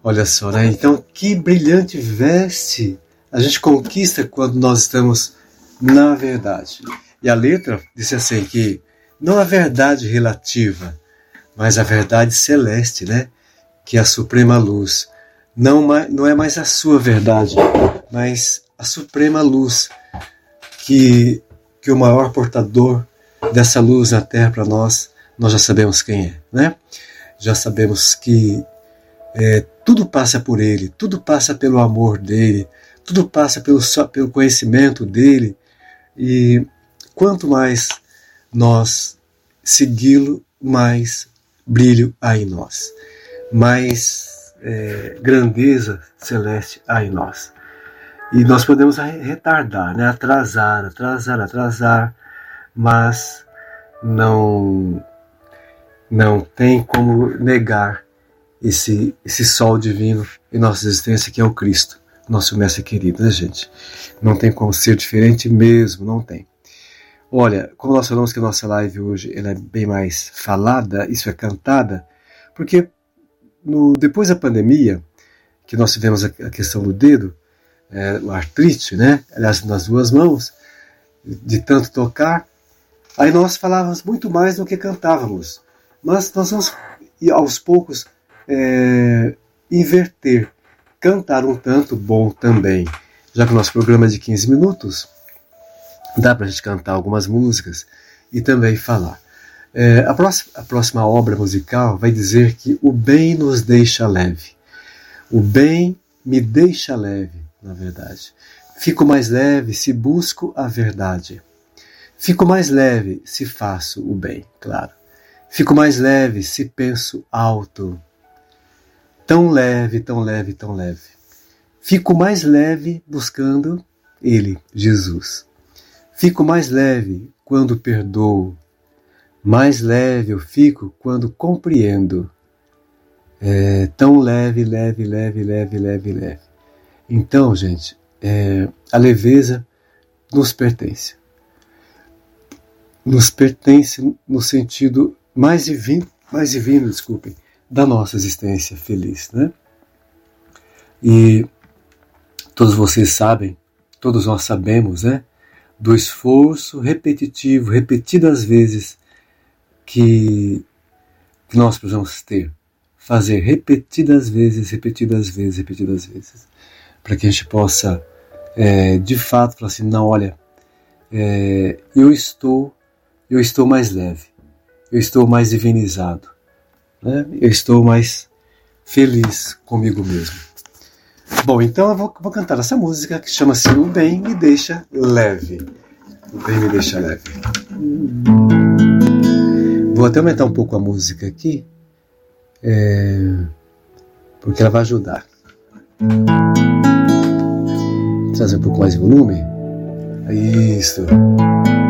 Olha só, né? Então, que brilhante veste a gente conquista quando nós estamos na verdade. E a letra disse assim que não a verdade relativa, mas a verdade celeste, né? Que é a suprema luz. Não é mais a sua verdade, mas a suprema luz que o maior portador dessa luz na Terra para nós já sabemos quem é, né? Já sabemos que tudo passa por Ele, tudo passa pelo amor dEle, tudo passa pelo conhecimento dEle, e quanto mais nós segui-lo, mais brilho há em nós, mais grandeza celeste há em nós. E nós podemos retardar, né? atrasar, mas não tem como negar esse sol divino em nossa existência, que é o Cristo, nosso mestre querido, né, gente? Não tem como ser diferente mesmo, não tem. Olha, como nós falamos que a nossa live hoje ela é bem mais falada, isso é cantada, porque depois da pandemia, que nós tivemos a questão do dedo, o artrite, né? Aliás, nas duas mãos, de tanto tocar, aí nós falávamos muito mais do que cantávamos. Mas nós vamos, aos poucos, inverter, cantar um tanto bom também. Já que o nosso programa é de 15 minutos, dá para a gente cantar algumas músicas e também falar. A próxima obra musical vai dizer que o bem nos deixa leve. O bem me deixa leve, na verdade. Fico mais leve se busco a verdade. Fico mais leve se faço o bem, claro. Fico mais leve se penso alto. Tão leve, tão leve, tão leve. Fico mais leve buscando Ele, Jesus. Fico mais leve quando perdoo. Mais leve eu fico quando compreendo. Tão leve, leve, leve, leve, leve, leve. Então, gente, a leveza nos pertence. Nos pertence no sentido mais divino, desculpem, da nossa existência feliz, né? E todos vocês sabem, todos nós sabemos, né? Do esforço repetitivo, repetidas vezes, que nós precisamos ter. Fazer repetidas vezes, para que a gente possa, de fato, falar assim, não, olha, eu estou mais leve, eu estou mais divinizado, né? Eu estou mais feliz comigo mesmo. Bom, então eu vou cantar essa música que chama-se O Bem Me Deixa Leve. O Bem Me Deixa Leve. Vou até aumentar um pouco a música aqui, porque ela vai ajudar. Trazer um pouco mais de volume. Isso.